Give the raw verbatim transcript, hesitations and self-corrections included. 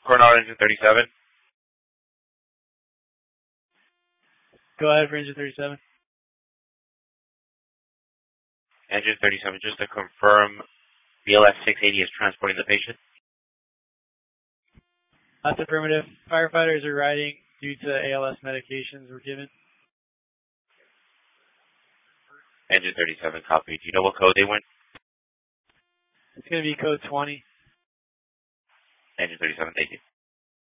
Coronado Engine thirty-seven. Go ahead for Engine thirty-seven. Engine thirty-seven, just to confirm, B L S six eighty is transporting the patient? That's affirmative. Firefighters are riding due to A L S medications were given. Engine thirty-seven, copy. Do you know what code they went? It's going to be code twenty. Engine thirty-seven, thank you.